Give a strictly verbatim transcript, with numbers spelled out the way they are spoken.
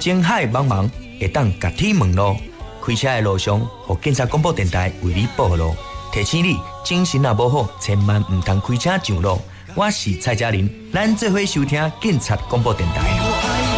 情海茫茫，会当甲天问路。开车的路上，互警察广播电台为你报路，提醒你精神也无好，千万唔通开车上路。我是蔡嘉玲，咱做伙收听警察广播电台。